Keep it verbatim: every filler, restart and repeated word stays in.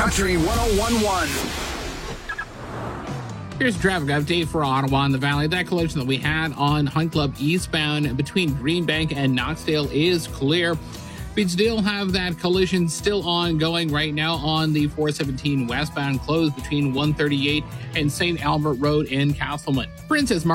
Country one oh one point one. Here's a traffic update for Ottawa and the Valley. That collision that we had on Hunt Club eastbound between Greenbank and Knoxdale is clear. We still have that collision still ongoing right now on the four seventeen westbound, closed between one thirty-eight and Saint Albert Road in Castleman. Princess